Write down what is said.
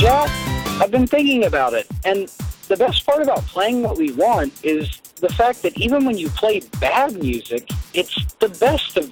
Jack, I've been thinking about it, and the best part about playing what we want is the fact that even when you play bad music, it's the best of